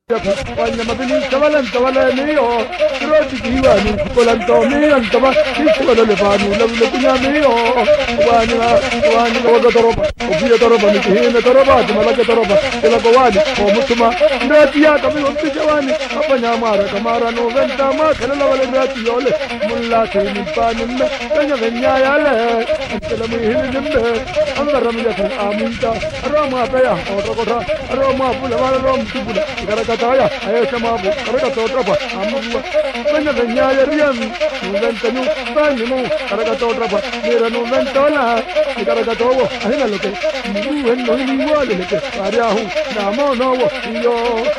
Wanya mabini tawala niyo roti kiwani kolanto mi antaba kiswala le banu le kunya niyo wani waga toroba obiya toroba mi hina toroba malaka toroba ila gowani o mutuma ndati ya kami otti jawani apanya mara kamara no venta ma kala wala ndati yole mulla tini panin kanya venya yale kala mi hina nimbe andara mi yakal aminta roma paya otra roma pula wala rom tubula karakataya ayesha mabu karakato trapa amu kanya venya yariam venta nu banimu karakato trapa mira nu ventola karakato ahina loke nu en no ni wale leke ariahu namo no yo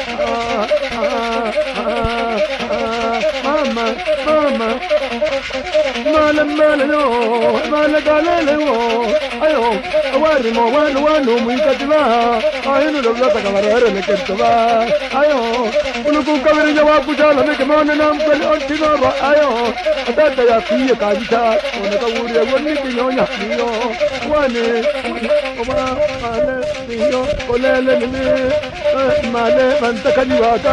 mama no mala galele ayo awari mo wanu muikatiba ayinu lo la kabarere leke taba ayo unuku kabiri jawab pujala me kemane nam kali antino ba ayo adata ya fiye kabita onaka uri wonni kinyonya niyo wani oma ale niyo olele ni male mantakaliwaka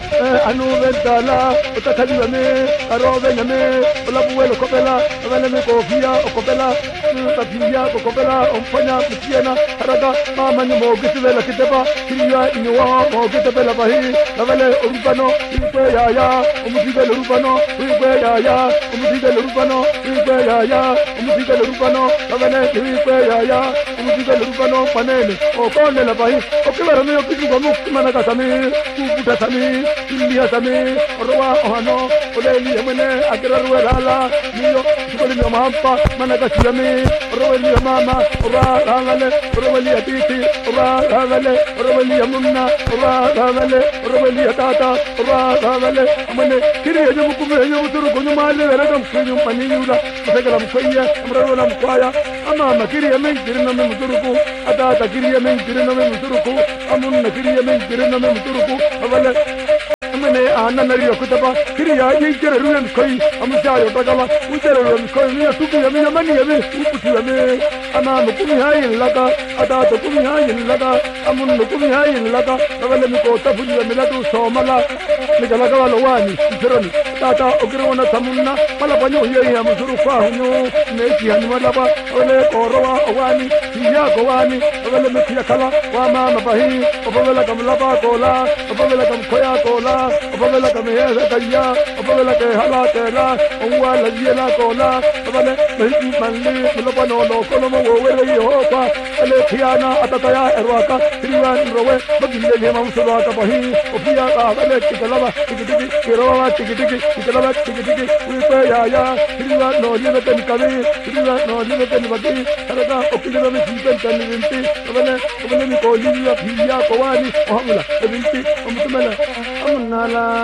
anu ventala utakaliwa me arobe nyame ola buelo kopela vale me kofia okopela tapia okopela omfanya mtiena haraka mama ni mogitela kiteba kiriya inwa mogitela bahi vale urbano ikwe yaya umudigele urbano ikwe yaya umudigele urbano ikwe yaya umudigele urbano vale ikwe yaya umudigele urbano panene okone la bahi okibara me okikugo mukimana kasami kubuta sami india sami rowa ohano oleli yemene agraruwe lala niyo sukoli no mampa manaka siyami roweli mama ora lale roweli atiti ora lale roweli yamunna ora lale roweli tata ora lale amane kiriye mukume yuturu kunyumale verakam kunyum paniyula segala mkoya amrarola mkwaya ama kiriye men kirina men muturuku atata kiriye men kirina men muturuku amunna kiriye men kirina men muturuku avale amane ananari okutaba kiriya yikere ruyan koi amujayo tagala ujere ruyan koi niya tuku yami yamani yami uputi yami ama mukumi hayin laga atata kumi hayin laga amun mukumi hayin laga avale mikota fuji yami ladu somala mikalaga walowani isirani tata ogirona tamunna mala panyo hiya musuru kwa hunyo neki hanmalaba ole korowa owani hiya kowani avale mikiya kala wa mama bahi ovela kamlaba kola ovela kamkoya kola ovela kameheza kaya ovela ke hala tera onwa la yela kola ovela mehi manli mulabano no kono wele yopa ele khiana atataya erwaka triwan rowe bagile le mamsura ka bahi ofiya ka vele kitalaba tikitiki kirowa tikitiki kitalaba tikitiki upe ya triwan no le ten kami triwan no le ten bagi haraka okile me sinten tan vinti ovela mi koli ya kowani ohula vinti omutumela amunala